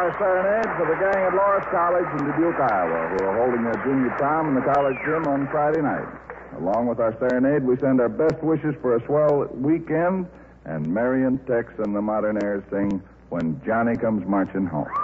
our serenade for the gang at Loras College in Dubuque, Iowa, who are holding their junior prom in the college gym on Friday night. Along with our serenade, we send our best wishes for a swell weekend, and Marion Tex and the Modern Airs sing When Johnny Comes Marching Home.